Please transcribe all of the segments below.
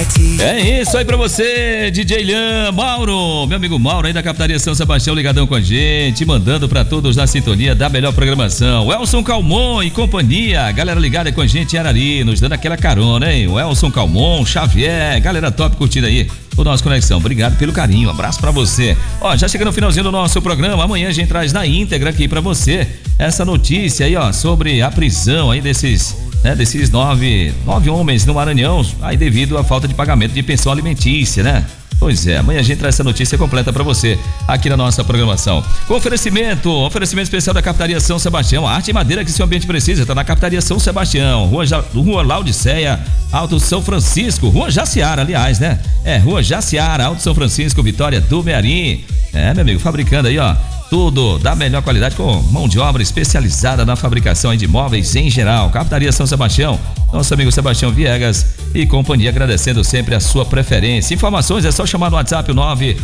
É isso aí pra você, DJ Lian, Mauro, meu amigo Mauro aí da Capitaria São Sebastião, ligadão com a gente, mandando pra todos na sintonia da melhor programação. O Elson Calmon e companhia, galera ligada com a gente em Arari, nos dando aquela carona, hein? O Elson Calmon, Xavier, galera top curtindo aí o nosso Conexão. Obrigado pelo carinho, abraço pra você. Ó, já chega no finalzinho do nosso programa, amanhã a gente traz na íntegra aqui pra você essa notícia aí, ó, sobre a prisão aí desses nove homens no Maranhão, aí devido à falta de pagamento de pensão alimentícia, né? Pois é, amanhã a gente traz essa notícia completa pra você aqui na nossa programação. Com oferecimento especial da Capitaria São Sebastião, arte e madeira que seu ambiente precisa, tá na Capitaria São Sebastião, Rua Laodiceia, Alto São Francisco, Rua Jaciara, aliás, né? Rua Jaciara, Alto São Francisco, Vitória do Mearim. Meu amigo, fabricando aí, ó, tudo da melhor qualidade com mão de obra especializada na fabricação de móveis em geral. Capitaria São Sebastião, nosso amigo Sebastião Viegas e companhia, agradecendo sempre a sua preferência. Informações é só chamar no WhatsApp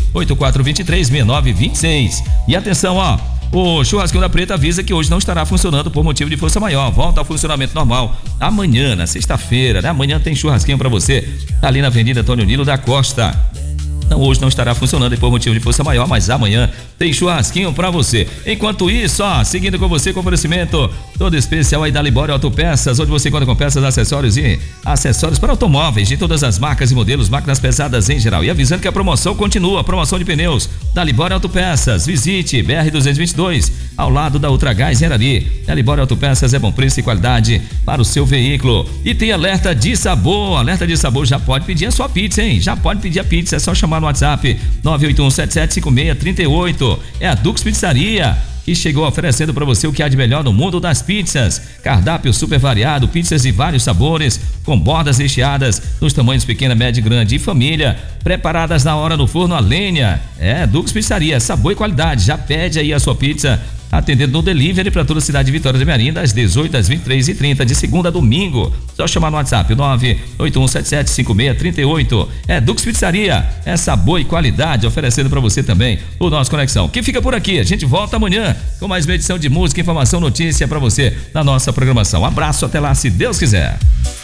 984236926. E atenção, ó, o Churrasquinho da Preta avisa que hoje não estará funcionando por motivo de força maior. Volta ao funcionamento normal amanhã, na sexta-feira, né? Amanhã tem churrasquinho pra você ali na Avenida Antônio Nilo da Costa. Então hoje não estará funcionando por motivo de força maior, mas amanhã tem churrasquinho pra você. Enquanto isso, ó, seguindo com você com oferecimento todo especial aí da Libório Autopeças, onde você conta com peças, acessórios e acessórios para automóveis de todas as marcas e modelos, máquinas pesadas em geral. E avisando que a promoção continua, a promoção de pneus da Libório Autopeças. Visite BR-222, ao lado da Ultragás em Arari. A Libório Autopeças é bom preço e qualidade para o seu veículo. E tem alerta de sabor, já pode pedir a sua pizza, hein? Já pode pedir a pizza, é só chamar no WhatsApp 981775638. É a Dux Pizzaria que chegou oferecendo para você o que há de melhor no mundo das pizzas. Cardápio super variado, pizzas de vários sabores, com bordas recheadas nos tamanhos pequena, média, grande e família, preparadas na hora no forno a lenha. Dux Pizzaria, sabor e qualidade. Já pede aí a sua pizza, atendendo no delivery para toda a cidade de Vitória do Mearim, das 18 às 23h30, de segunda a domingo. Só chamar no WhatsApp 981775638. Dux Pizzaria, é sabor e qualidade, oferecendo para você também o nosso Conexão, que fica por aqui. A gente volta amanhã com mais uma edição de música, informação, notícia para você na nossa programação. Um abraço, até lá, se Deus quiser.